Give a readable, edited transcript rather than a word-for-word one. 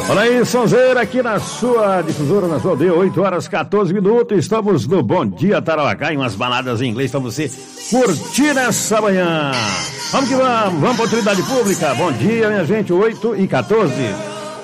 Olha aí, sonzeira aqui na sua difusora, na sua aldeia, 8 horas 14 minutos. Estamos no Bom Dia Tarauacá, em umas baladas em inglês para você curtir essa manhã. Vamos que vamos, vamos para a utilidade pública. Bom dia, minha gente, 8 e 14.